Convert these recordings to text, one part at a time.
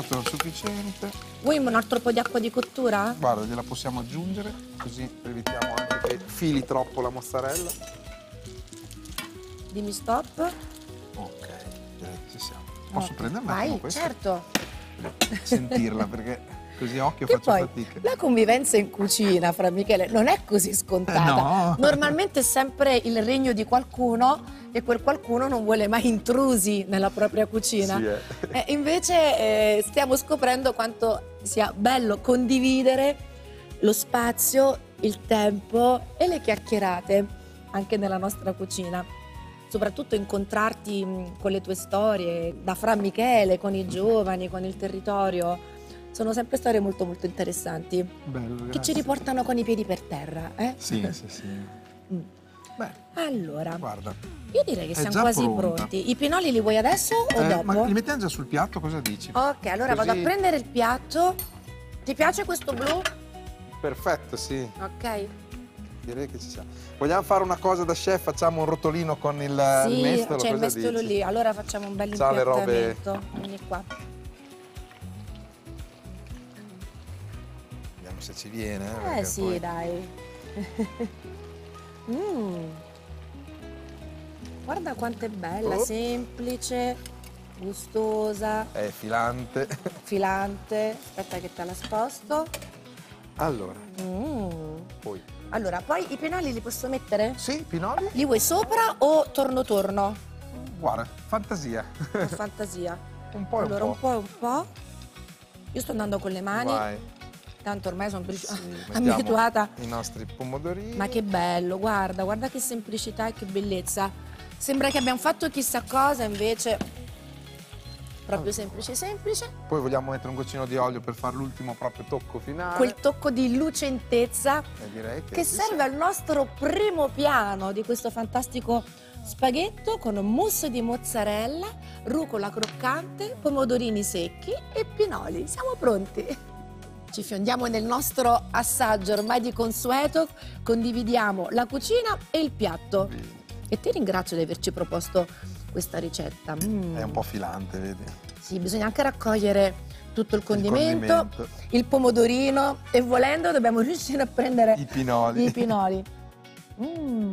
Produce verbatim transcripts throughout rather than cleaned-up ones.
fatto sufficiente. Vuoi un altro po' di acqua di cottura? Guarda, gliela possiamo aggiungere, così evitiamo anche che fili troppo la mozzarella. Dimmi stop. Ok, direi che ci siamo. Posso Ok. prendere un attimo Vai, questa? certo. Sentirla, perché così a occhio Che faccio poi fatica. la convivenza in cucina fra Michele non è così scontata. Eh no. Normalmente è sempre il regno di qualcuno e quel qualcuno non vuole mai intrusi nella propria cucina. Sì, eh. Eh, invece eh, stiamo scoprendo quanto sia bello condividere lo spazio, il tempo e le chiacchierate anche nella nostra cucina. Soprattutto incontrarti mh, con le tue storie, da Fra Michele, con i giovani, con il territorio. Sono sempre storie molto molto interessanti, Bello, che ci grazie. riportano con i piedi per terra. Eh? Sì, sì, sì. Mm. Beh, Allora, guarda. io direi che È siamo già quasi pronta. pronti. I pinoli li vuoi adesso o Eh, dopo? ma li mettiamo già sul piatto, cosa dici? Ok, allora vado a Così- prendere il piatto. Ti piace questo blu? Perfetto, sì. Ok. Direi che ci siamo. Vogliamo fare una cosa da chef? Facciamo un rotolino con il, il Sì, mestolo? c'è il cosa mestolo dici? lì. Allora facciamo un bel Ciao, le robe- impiattamento. Vieni qua. Vediamo se ci viene. Eh, Eh perché sì, poi- dai. Mm. Guarda quanto è bella, Oh. semplice, gustosa, È filante. filante. Aspetta che te la sposto. Allora, Mm. poi. Allora, poi i pinoli li posso mettere? Sì, pinoli? Li vuoi sopra o torno torno? Guarda, fantasia. Per fantasia. Un po' e Allora, un un po' e un po'. Io sto andando con le mani, Vai. tanto ormai sono Sì, abituata. mettiamo i nostri pomodorini. Ma che bello, guarda, guarda che semplicità e che bellezza. Sembra che abbiamo fatto chissà cosa, invece proprio semplice semplice. Poi vogliamo mettere un goccino di olio per fare l'ultimo proprio tocco finale. Quel tocco di lucentezza E direi che, che ci serve al nostro primo piano di questo fantastico spaghetto con mousse di mozzarella, rucola croccante, pomodorini secchi e pinoli. Siamo pronti. Ci fiondiamo nel nostro assaggio ormai di consueto, condividiamo la cucina e il piatto. siamo. E ti ringrazio di averci proposto questa ricetta. Mm. È un po' filante, vedi? Sì, bisogna anche raccogliere tutto il condimento, il, condimento. pomodorino e volendo dobbiamo riuscire a prendere I pinoli. i pinoli. Mm.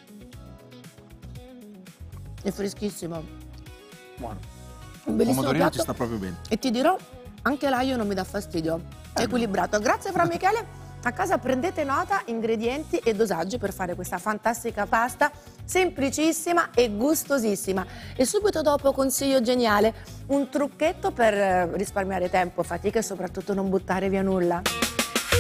È freschissimo. Buono. Un Il bellissimo pomodorino piatto. ci sta proprio bene. E ti dirò, anche l'aglio non mi dà fastidio. È Eh, equilibrato. Grazie Fra Michele. A casa prendete nota, ingredienti e dosaggi per fare questa fantastica pasta, semplicissima e gustosissima. E subito dopo consiglio geniale, un trucchetto per eh, risparmiare tempo, fatica e soprattutto non buttare via nulla.